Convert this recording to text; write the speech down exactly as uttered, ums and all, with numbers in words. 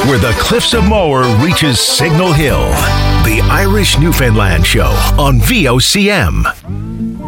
where the Cliffs of Moher reaches Signal Hill. The Irish Newfoundland Show on V O C M.